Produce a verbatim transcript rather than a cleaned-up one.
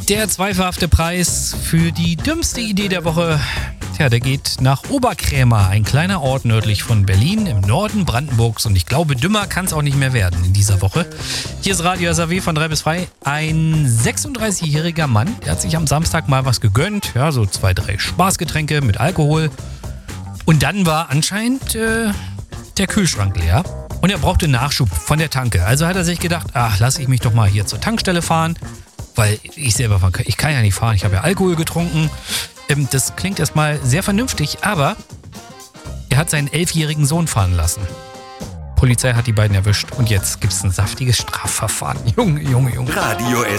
Der zweifelhafte Preis für die dümmste Idee der Woche, tja, der geht nach Oberkrämer, ein kleiner Ort nördlich von Berlin im Norden Brandenburgs. Und ich glaube, dümmer kann es auch nicht mehr werden in dieser Woche. Hier ist Radio S A W von drei bis frei. Ein sechsunddreißigjähriger Mann, der hat sich am Samstag mal was gegönnt. Ja, so zwei, drei Spaßgetränke mit Alkohol. Und dann war anscheinend äh, der Kühlschrank leer. Und er brauchte Nachschub von der Tanke. Also hat er sich gedacht, ach, lass ich mich doch mal hier zur Tankstelle fahren. Weil ich selber, ich kann ja nicht fahren, ich habe ja Alkohol getrunken. Das klingt erstmal sehr vernünftig, aber er hat seinen elfjährigen Sohn fahren lassen. Polizei hat die beiden erwischt und jetzt gibt es ein saftiges Strafverfahren. Junge, Junge, Junge. Radio